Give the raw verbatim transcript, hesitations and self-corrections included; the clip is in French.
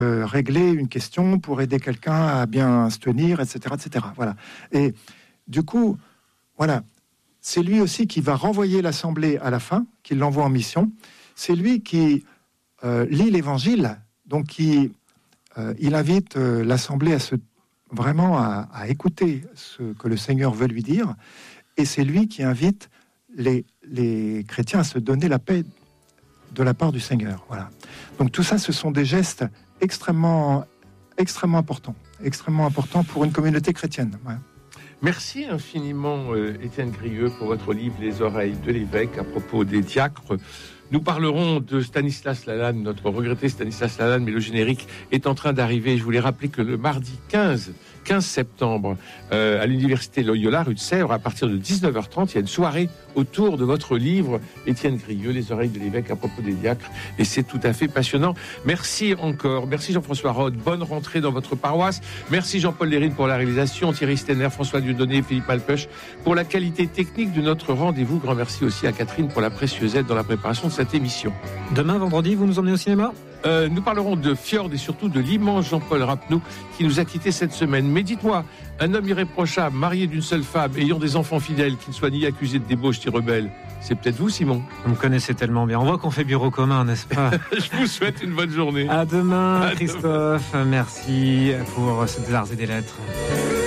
euh, régler une question, pour aider quelqu'un à bien se tenir, et cetera, et cetera. Voilà. Et du coup, voilà, c'est lui aussi qui va renvoyer l'Assemblée à la fin, qui l'envoie en mission. C'est lui qui euh, lit l'Évangile, donc qui euh, il invite euh, l'Assemblée à se vraiment à, à écouter ce que le Seigneur veut lui dire, et c'est lui qui invite les, les chrétiens à se donner la paix de la part du Seigneur. Voilà. Donc tout ça, ce sont des gestes extrêmement, extrêmement importants, extrêmement importants pour une communauté chrétienne. Ouais. Merci infiniment, euh, Étienne Grieux, pour votre livre « Les oreilles de l'évêque » à propos des diacres. Nous parlerons de Stanislas Lalanne, notre regretté Stanislas Lalanne, mais le générique est en train d'arriver. Je voulais rappeler que le mardi quinze septembre, euh, à l'université Loyola, rue de Sèvres, à partir de dix-neuf heures trente, il y a une soirée autour de votre livre, Étienne Grieux, Les oreilles de l'évêque à propos des diacres, et c'est tout à fait passionnant. Merci encore. Merci Jean-François Rode. Bonne rentrée dans votre paroisse. Merci Jean-Paul Lérine pour la réalisation, Thierry Stenner, François Dieudonné et Philippe Alpech pour la qualité technique de notre rendez-vous. Grand merci aussi à Catherine pour la précieuse aide dans la préparation de cette émission. Demain, vendredi, vous nous emmenez au cinéma ? Euh, nous parlerons de Fjord et surtout de l'immense Jean-Paul Rapneau qui nous a quittés cette semaine. Mais dites-moi, un homme irréprochable, marié d'une seule femme, ayant des enfants fidèles, qui ne soit ni accusé de débauche ni rebelle, c'est peut-être vous, Simon. Vous me connaissez tellement bien. On voit qu'on fait bureau commun, n'est-ce pas ? Je vous souhaite une bonne journée. À demain, à Christophe. Demain. Merci pour ces arts et des lettres.